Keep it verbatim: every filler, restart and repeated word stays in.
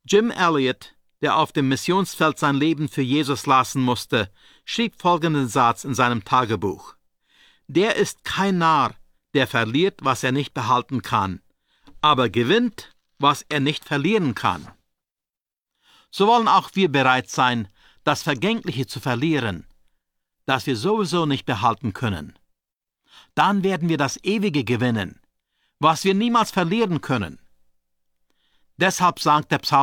Jim Elliot, der auf dem Missionsfeld sein Leben für Jesus lassen musste, schrieb folgenden Satz in seinem Tagebuch: Der ist kein Narr, der verliert, was er nicht behalten kann, aber gewinnt, was er nicht verlieren kann. So wollen auch wir bereit sein, das Vergängliche zu verlieren, das wir sowieso nicht behalten können. Dann werden wir das Ewige gewinnen, was wir niemals verlieren können. Deshalb sagt der Psalm